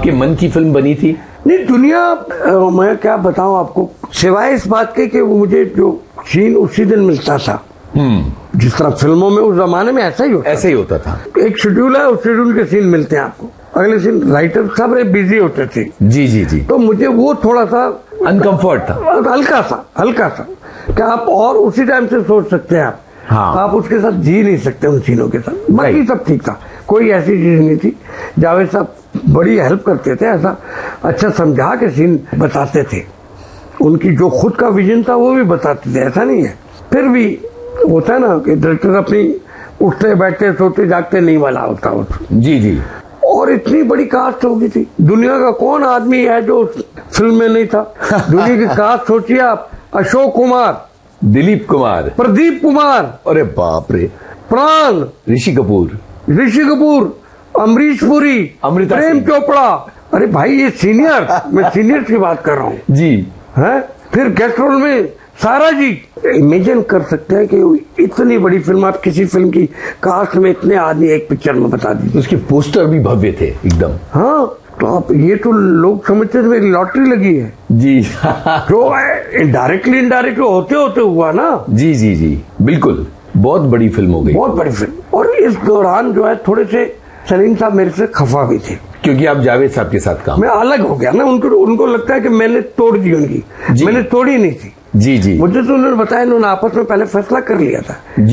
आपके मन की फिल्म बनी थी? नहीं, दुनिया मैं क्या बताऊं आपको, सिवाय इस बात के कि मुझे जो सीन उसी दिन मिलता था, जिस तरह फिल्मों में उस जमाने में ऐसा ही होता था। एक शेड्यूल है, उस शेड्यूल के सीन मिलते हैं आपको, अगले सीन राइटर सब बिजी होते थे। जी जी जी। तो मुझे वो थोड़ा सा अनकंफर्ट था, हल्का सा क्या आप और उसी टाइम से सोच सकते हैं आप। हाँ। आप उसके साथ जी नहीं सकते उन सीनों के साथ। बाकी सब ठीक था, कोई ऐसी चीज नहीं थी। जावेद साहब बड़ी हेल्प करते थे, ऐसा अच्छा समझा के सीन बताते थे, उनकी जो खुद का विजन था वो भी बताते थे, ऐसा नहीं है। फिर भी होता है ना कि डायरेक्टर अपनी उठते बैठते सोते जागते नहीं वाला होता। जी जी। और इतनी बड़ी कास्ट होगी थी, दुनिया का कौन आदमी है जो फिल्म में नहीं था। दुनिया की कास्ट सोचिए आप, अशोक कुमार, दिलीप कुमार, प्रदीप कुमार, अरे बाप रे, प्राण, ऋषि कपूर, अमरीश पुरी, अमृता प्रेम सिंह। चोपड़ा। अरे भाई ये सीनियर, मैं सीनियर की बात कर रहा हूँ जी। है। फिर गेस्ट रोल में सारा जी। इमेजिन कर सकते हैं कि इतनी बड़ी फिल्म, आप किसी फिल्म की कास्ट में इतने आदमी एक पिक्चर में बता दीजिए। उसके पोस्टर भी भव्य थे एकदम। हाँ, तो आप ये तो लोग समझते थे मेरी लॉटरी लगी है जी। जो इनडायरेक्टली होते होते हुआ ना। जी जी जी, बिल्कुल, बहुत बड़ी फिल्म हो गई, बहुत बड़ी फिल्म। और इस दौरान जो है थोड़े से सलीम साहब मेरे से खफा भी थे, क्योंकि आप जावेद साहब के साथ काम, मैं अलग हो गया ना। उनको लगता है कि मैंने तोड़ दी उनकी, मैंने तोड़ी नहीं थी। जी जी। मुझे तो उन्होंने बताया, उन्होंने आपस में पहले फैसला कर लिया था।